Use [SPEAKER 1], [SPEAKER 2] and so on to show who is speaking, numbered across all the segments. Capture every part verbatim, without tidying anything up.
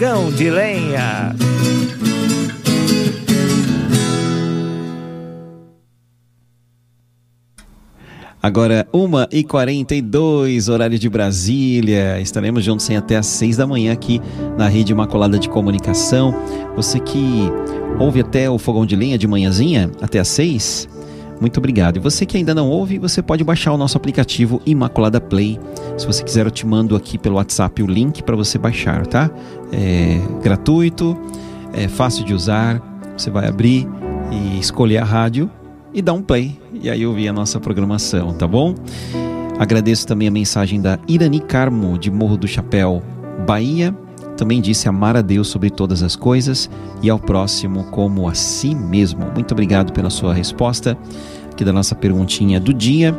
[SPEAKER 1] Fogão de Lenha.
[SPEAKER 2] Agora, uma e quarenta e dois, horário de Brasília. Estaremos juntos até às seis da manhã aqui na Rede Imaculada de Comunicação. Você que ouve até o Fogão de Lenha de manhãzinha, até às seis, muito obrigado. E você que ainda não ouve, você pode baixar o nosso aplicativo Imaculada Play. Se você quiser, eu te mando aqui pelo WhatsApp o link para você baixar, tá? É gratuito, é fácil de usar. Você vai abrir e escolher a rádio e dar um play, e aí ouvir a nossa programação, tá bom? Agradeço também a mensagem da Irani Carmo, de Morro do Chapéu, Bahia. Também disse amar a Deus sobre todas as coisas e ao próximo como a si mesmo. Muito obrigado pela sua resposta aqui da nossa perguntinha do dia.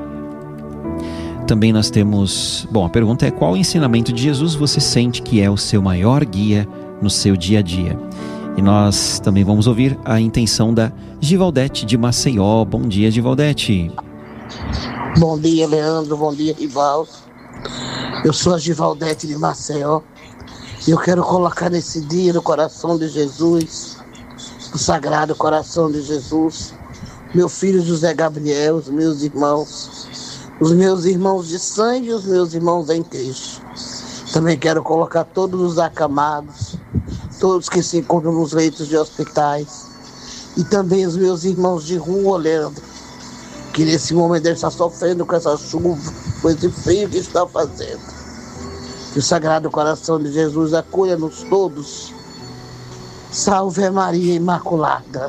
[SPEAKER 2] Também nós temos... Bom, a pergunta é: qual ensinamento de Jesus você sente que é o seu maior guia no seu dia a dia? E nós também vamos ouvir a intenção da Givaldete de Maceió. Bom dia, Givaldete.
[SPEAKER 3] Bom dia, Leandro. Bom dia, Rivaldo. Eu sou a Givaldete de Maceió. E eu quero colocar nesse dia no coração de Jesus, no Sagrado Coração de Jesus, meu filho José Gabriel, os meus irmãos, os meus irmãos de sangue e os meus irmãos em Cristo. Também quero colocar todos os acamados, todos que se encontram nos leitos de hospitais, e também os meus irmãos de rua, Leandro, que nesse momento devem estar sofrendo com essa chuva, com esse frio que está fazendo. Que o Sagrado Coração de Jesus acolha-nos todos. Salve Maria Imaculada.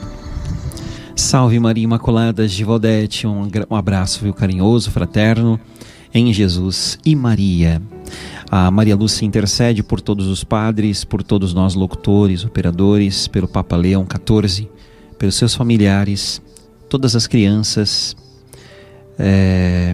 [SPEAKER 2] Salve Maria Imaculada, Givaldete. Um, um abraço, viu, carinhoso, fraterno, em Jesus e Maria. A Maria Lúcia intercede por todos os padres, por todos nós locutores, operadores, pelo Papa Leão quatorze, pelos seus familiares, todas as crianças, é,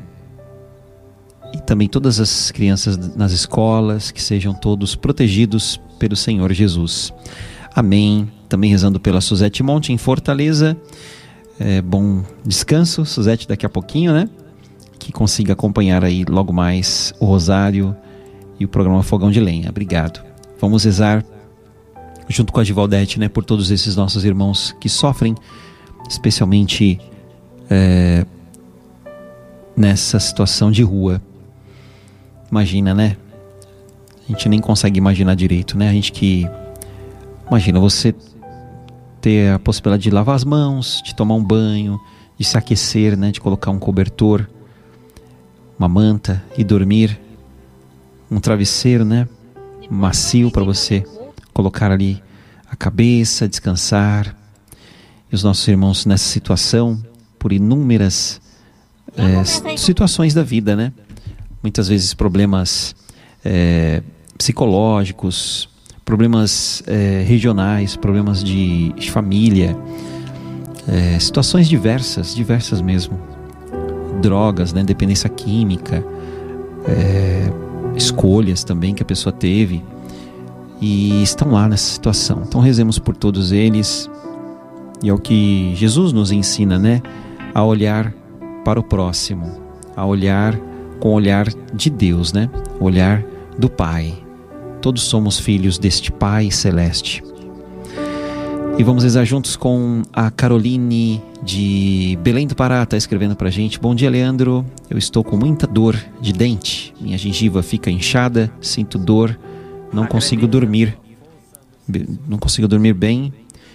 [SPEAKER 2] e também todas as crianças nas escolas, que sejam todos protegidos pelo Senhor Jesus. Amém. Também rezando pela Suzete Monte em Fortaleza. É, bom descanso, Suzete, daqui a pouquinho, né? Que consiga acompanhar aí logo mais o Rosário e o programa Fogão de Lenha. Obrigado. Vamos rezar junto com a Givaldete, né, por todos esses nossos irmãos que sofrem, especialmente é, nessa situação de rua. Imagina, né? A gente nem consegue imaginar direito, né? A gente que... Imagina você ter a possibilidade de lavar as mãos, de tomar um banho, de se aquecer, né, de colocar um cobertor, uma manta e dormir, um travesseiro, né, macio para você colocar ali a cabeça, descansar. E os nossos irmãos nessa situação, por inúmeras é, situações da vida, né, muitas vezes problemas é, psicológicos, problemas é, regionais, problemas de, de família, é, situações diversas, diversas mesmo, drogas, né, dependência química, é, escolhas também que a pessoa teve e estão lá nessa situação. Então rezemos por todos eles, e é o que Jesus nos ensina, né, a olhar para o próximo, a olhar com o olhar de Deus, né, o olhar do Pai. Todos somos filhos deste Pai Celeste. E vamos rezar juntos com a Caroline de Belém do Pará, está escrevendo pra gente: bom dia, Leandro, eu estou com muita dor de dente, minha gengiva fica inchada, sinto dor, não consigo dormir, não consigo dormir bem,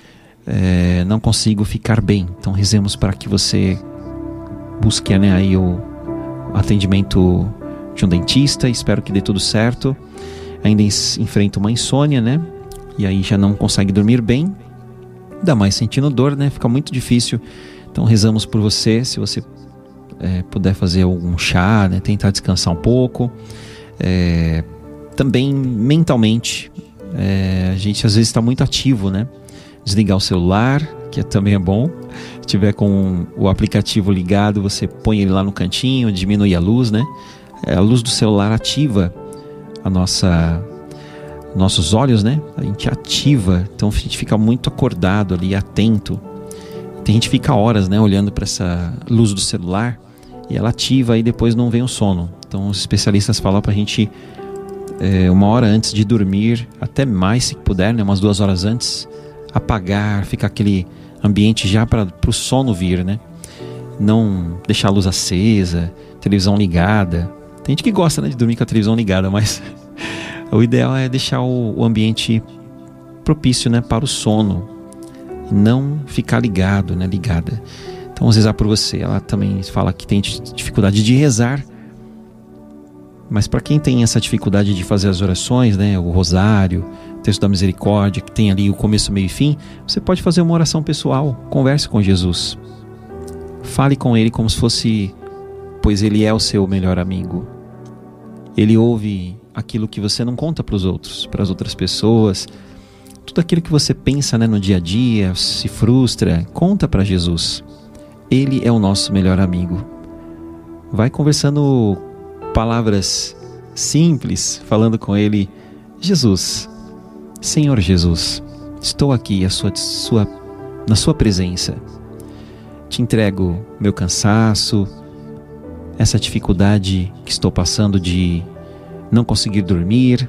[SPEAKER 2] é, não consigo ficar bem. Então rezemos para que você busque, né, aí o atendimento de um dentista, espero que dê tudo certo. Ainda enfrenta uma insônia, né, e aí já não consegue dormir bem, ainda mais sentindo dor, né? Fica muito difícil. Então rezamos por você. Se você é, puder fazer algum chá, né? Tentar descansar um pouco. É, também mentalmente, é, a gente às vezes está muito ativo, né? Desligar o celular, que também é bom. Se tiver com o aplicativo ligado, você põe ele lá no cantinho, diminui a luz, né? É, a luz do celular ativa a nossa... nossos olhos, né? A gente ativa, então a gente fica muito acordado ali, atento. Tem gente que fica horas, né, olhando para essa luz do celular e ela ativa e depois não vem o sono. Então os especialistas falam para a gente é, uma hora antes de dormir, até mais se puder, né? Umas duas horas antes, apagar, ficar aquele ambiente já para o sono vir, né? Não deixar a luz acesa, televisão ligada. Tem gente que gosta, né, de dormir com a televisão ligada, mas o ideal é deixar o, o ambiente propício, né, para o sono, não ficar ligado, né, ligada. Então vamos rezar por você. Ela também fala que tem dificuldade de rezar, mas para quem tem essa dificuldade de fazer as orações, né, o rosário, o texto da misericórdia, que tem ali o começo, meio e fim, você pode fazer uma oração pessoal. Converse com Jesus, fale com Ele como se fosse, pois Ele é o seu melhor amigo. Ele ouve aquilo que você não conta para os outros, para as outras pessoas. Tudo aquilo que você pensa, né, no dia a dia, se frustra, conta para Jesus. Ele é o nosso melhor amigo. Vai conversando palavras simples, falando com Ele. Jesus, Senhor Jesus, estou aqui a sua, sua, na sua presença. Te entrego meu cansaço, essa dificuldade que estou passando de não conseguir dormir.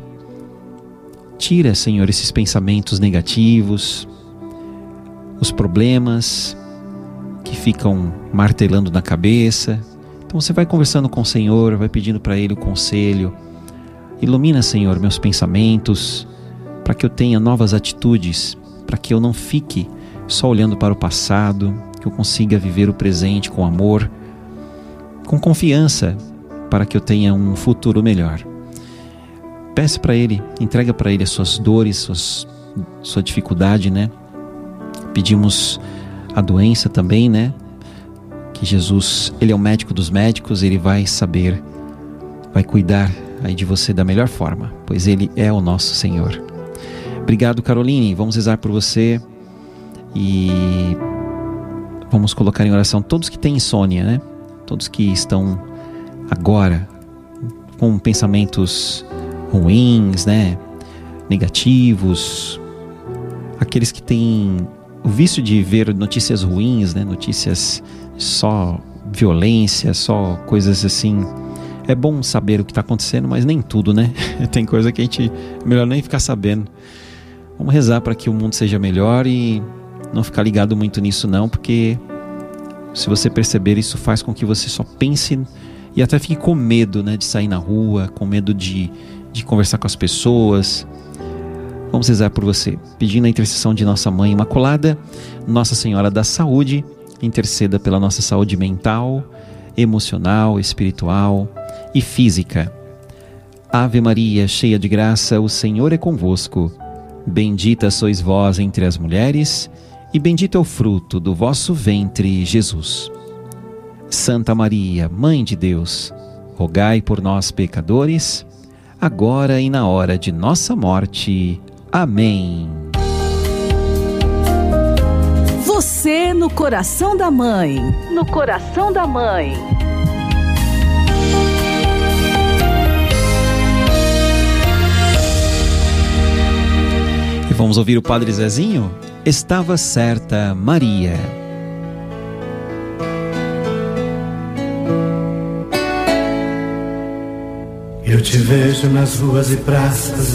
[SPEAKER 2] Tira, Senhor, esses pensamentos negativos, os problemas que ficam martelando na cabeça. Então você vai conversando com o Senhor, vai pedindo para Ele o conselho. Ilumina, Senhor, meus pensamentos, para que eu tenha novas atitudes, para que eu não fique só olhando para o passado, que eu consiga viver o presente com amor, com confiança, para que eu tenha um futuro melhor. Peça para Ele, entrega para Ele as suas dores, suas, sua dificuldade, né? Pedimos a doença também, né? Que Jesus, Ele é o médico dos médicos, Ele vai saber, vai cuidar aí de você da melhor forma, pois Ele é o nosso Senhor. Obrigado, Caroline. Vamos rezar por você e vamos colocar em oração todos que têm insônia, né? Todos que estão agora com pensamentos ruins, né? Negativos, aqueles que têm o vício de ver notícias ruins, né? Notícias só violência, só coisas assim. É bom saber o que está acontecendo, mas nem tudo, né? Tem coisa que a gente é melhor nem ficar sabendo. Vamos rezar para que o mundo seja melhor e não ficar ligado muito nisso não, porque se você perceber, isso faz com que você só pense e até fique com medo, né, de sair na rua, com medo de, de conversar com as pessoas. Vamos rezar por você, pedindo a intercessão de nossa Mãe Imaculada, Nossa Senhora da Saúde. Interceda pela nossa saúde mental, emocional, espiritual e física. Ave Maria, cheia de graça, o Senhor é convosco. Bendita sois vós entre as mulheres, e bendito é o fruto do vosso ventre, Jesus. Santa Maria, Mãe de Deus, rogai por nós, pecadores, agora e na hora de nossa morte. Amém.
[SPEAKER 1] Você no coração da mãe. No coração da mãe.
[SPEAKER 2] E vamos ouvir o Padre Zezinho? Estava certa Maria.
[SPEAKER 4] Eu te vejo nas ruas e praças